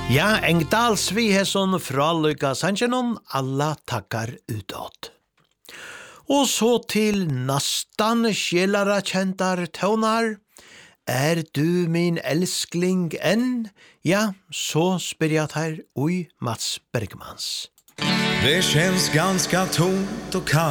Ja, Engdahl Svihesson fra Lyka Sanchenon, alla tackar utåt. Og så til nastan sjelare kjentar tøvnar. Du min elskling enn? Ja, så spyr jeg her ui Mats Bergmans. Det känns ganska tomt och kallt.